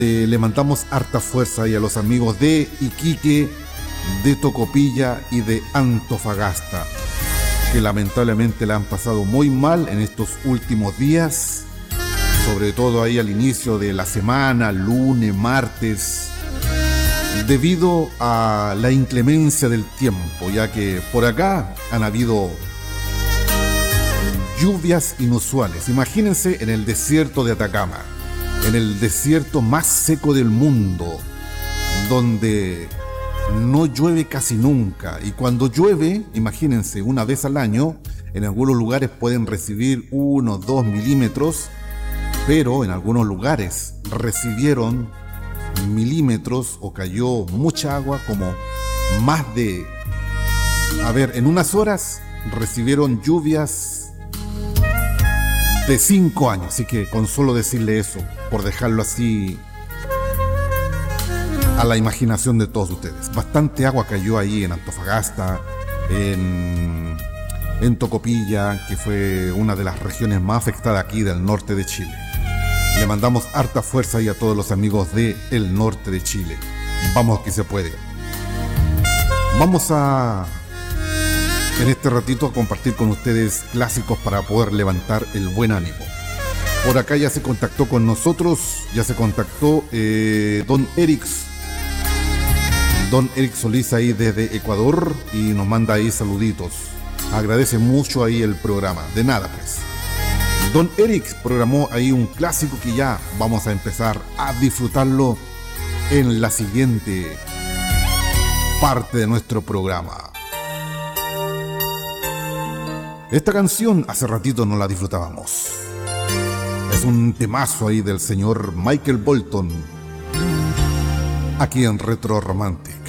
Le mandamos harta fuerza y a los amigos de Iquique, de Tocopilla y de Antofagasta, que lamentablemente la han pasado muy mal en estos últimos días, sobre todo ahí al inicio de la semana, lunes, martes, debido a la inclemencia del tiempo, ya que por acá han habido lluvias inusuales. Imagínense en el desierto de Atacama, en el desierto más seco del mundo, donde no llueve casi nunca. Y cuando llueve, imagínense, una vez al año, en algunos lugares pueden recibir 1 o 2 milímetros, pero en algunos lugares recibieron milímetros o cayó mucha agua, como más de... en unas horas recibieron lluvias de 5 años. Así que con solo decirle eso, por dejarlo así a la imaginación de todos ustedes. Bastante agua cayó ahí en Antofagasta, en Tocopilla, que fue una de las regiones más afectadas aquí del norte de Chile. Le mandamos harta fuerza ahí a todos los amigos del norte de Chile. Vamos que se puede. Vamos a, en este ratito, a compartir con ustedes clásicos para poder levantar el buen ánimo. Por acá ya se contactó con nosotros, ya se contactó Don Eric Solís ahí desde Ecuador y nos manda ahí saluditos. Agradece mucho ahí el programa. De nada pues. Don Eric programó ahí un clásico que ya vamos a empezar a disfrutarlo en la siguiente parte de nuestro programa. Esta canción hace ratito no la disfrutábamos. Es un temazo ahí del señor Michael Bolton, aquí en Retro Romantic.